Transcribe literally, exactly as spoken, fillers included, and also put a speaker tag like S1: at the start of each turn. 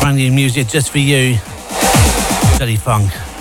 S1: brand new music just for you. Jelly Funk.